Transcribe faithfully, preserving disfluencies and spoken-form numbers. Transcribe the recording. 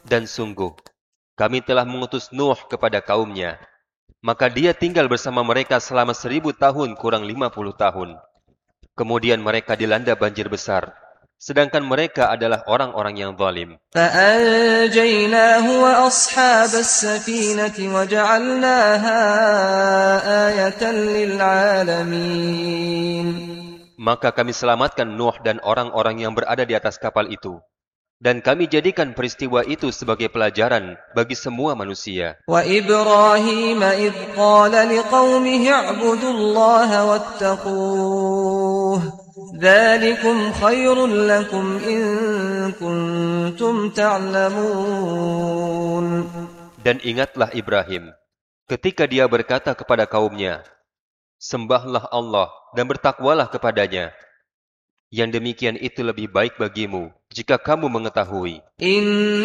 Dan sungguh, kami telah mengutus Nuh kepada kaumnya. Maka dia tinggal bersama mereka selama seribu tahun kurang lima puluh tahun. Kemudian mereka dilanda banjir besar, sedangkan mereka adalah orang-orang yang zalim. فأنجيناه وأصحاب السفينة وجعلناها آية للعالمين. Maka kami selamatkan Nuh dan orang-orang yang berada di atas kapal itu. Dan kami jadikan peristiwa itu sebagai pelajaran bagi semua manusia. وإبراهيم إذ قال لقومه اعبدوا الله واتقوه ذلكم خير لكم إن كنتم تعلمون. Dan ingatlah Ibrahim, ketika dia berkata kepada kaumnya, sembahlah Allah dan bertakwalah kepadanya. Yang demikian itu lebih baik bagimu jika kamu mengetahui.